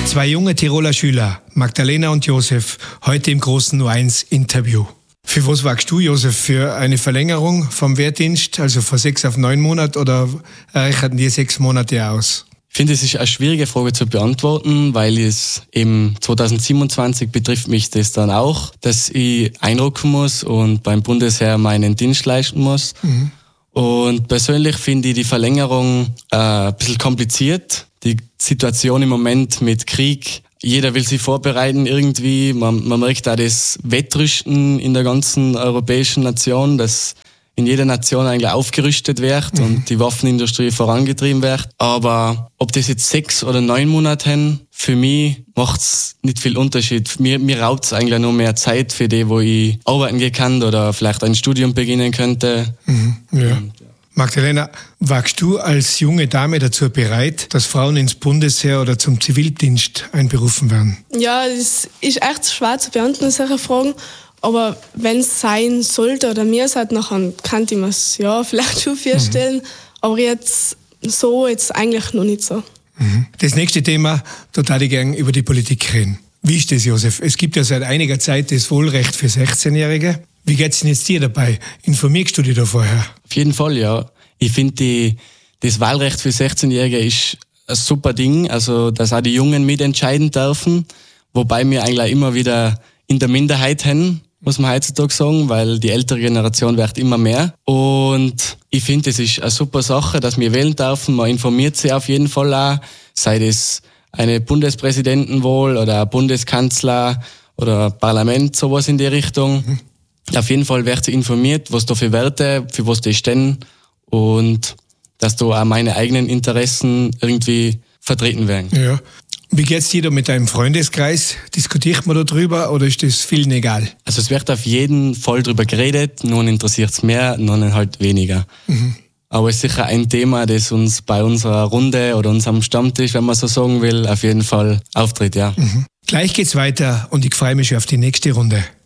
Zwei junge Tiroler Schüler, Magdalena und Josef, heute im großen U1-Interview. Für was wagst du, Josef? Für eine Verlängerung vom Wehrdienst, also von 6 auf 9 Monate, oder reichen die 6 Monate aus? Ich finde, es ist eine schwierige Frage zu beantworten, weil es im 2027 betrifft mich das dann auch, dass ich einrücken muss und beim Bundesheer meinen Dienst leisten muss. Mhm. Und persönlich finde ich die Verlängerung ein bisschen kompliziert. Die Situation im Moment mit Krieg, jeder will sich vorbereiten irgendwie. Man merkt auch das Wettrüsten in der ganzen europäischen Nation, dass in jeder Nation eigentlich aufgerüstet wird und die Waffenindustrie vorangetrieben wird. Aber ob das jetzt 6 oder 9 Monate haben, für mich macht's nicht viel Unterschied. Mir raubt's eigentlich nur mehr Zeit für die, wo ich arbeiten gehen kann oder vielleicht ein Studium beginnen könnte. Mhm, ja. Magdalena, wagst du als junge Dame dazu bereit, dass Frauen ins Bundesheer oder zum Zivildienst einberufen werden? Ja, das ist echt schwer zu beantworten, solche Fragen. Aber wenn es sein sollte oder mir seid, dann kann ich mir es ja vielleicht schon vorstellen. Aber jetzt eigentlich noch nicht so. Das nächste Thema, da würde ich gerne über die Politik reden. Wie ist das, Josef? Es gibt ja seit einiger Zeit das Wahlrecht für 16-Jährige. Wie geht's denn jetzt dir dabei? Informierst du dich da vorher? Auf jeden Fall, ja. Ich finde, das Wahlrecht für 16-Jährige ist ein super Ding. Also, dass auch die Jungen mitentscheiden dürfen. Wobei wir eigentlich immer wieder in der Minderheit haben, muss man heutzutage sagen, weil die ältere Generation wird immer mehr. Und ich finde, es ist eine super Sache, dass wir wählen dürfen. Man informiert sich auf jeden Fall auch, sei das eine Bundespräsidentenwahl oder ein Bundeskanzler oder Parlament, sowas in die Richtung. Auf jeden Fall wird sie informiert, was da für Werte, für was die stehen und dass da auch meine eigenen Interessen irgendwie vertreten werden. Ja. Wie geht's dir da mit deinem Freundeskreis? Diskutiert man da drüber oder ist das vielen egal? Also es wird auf jeden Fall drüber geredet, nun interessiert's mehr, nun halt weniger. Aber es ist sicher ein Thema, das uns bei unserer Runde oder unserem Stammtisch, wenn man so sagen will, auf jeden Fall auftritt, ja. Gleich geht's weiter und ich freue mich schon auf die nächste Runde.